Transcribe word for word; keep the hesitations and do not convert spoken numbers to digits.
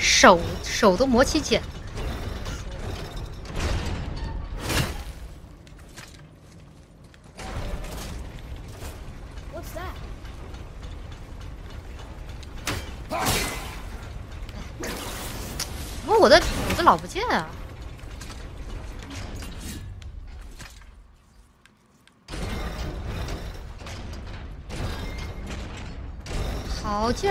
手手都磨起茧。 What's that？ 怎么我的我的老不见啊？好，竟然。